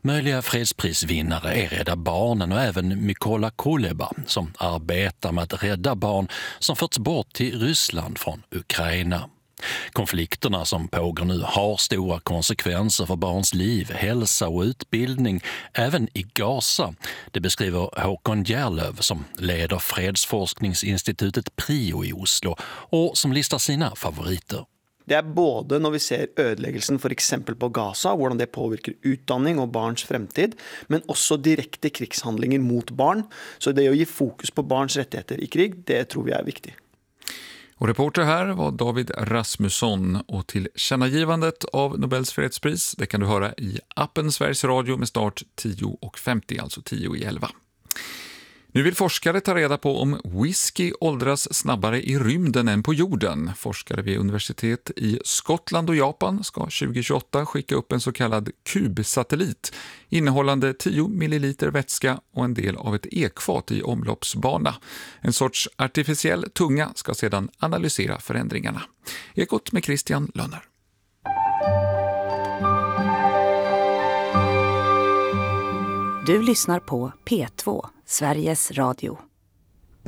Möjliga fredsprisvinnare är Rädda Barnen och även Mykola Kuleba som arbetar med att rädda barn som förts bort till Ryssland från Ukraina. Konflikterna som pågår nu har stora konsekvenser för barns liv, hälsa och utbildning, även i Gaza. Det beskriver Håkon Järlöv som leder fredsforskningsinstitutet PRIO i Oslo och som listar sina favoriter. Det är både när vi ser ödeläggelsen för exempel på Gaza, hur det påverkar utbildning och barns framtid, men också direkta krigshandlingar mot barn. Så det att ge fokus på barns rättigheter i krig, det tror vi är viktigt. Och reporter här var David Rasmusson, och tillkännagivandet av Nobels fredspris det kan du höra i appen Sveriges Radio med start 10:50, alltså 10:11. Nu vill forskare ta reda på om whisky åldras snabbare i rymden än på jorden. Forskare vid universitet i Skottland och Japan ska 2028 skicka upp en så kallad kubsatellit innehållande 10 milliliter vätska och en del av ett ekfat i omloppsbana. En sorts artificiell tunga ska sedan analysera förändringarna. Ekot med Christian Lönner. Du lyssnar på P2, Sveriges Radio.